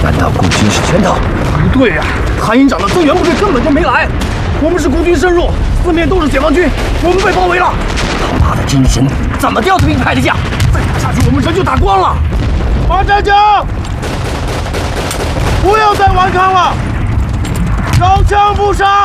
难道孤军是圈套？ 不对呀，韩营长的增援部队根本就没来。我们是孤军深入，四面都是解放军，我们被包围了。 他妈的真神，怎么调的兵派的将？ 再打下去，我们人就打光了。 马站长，不要再顽抗了，招枪不杀。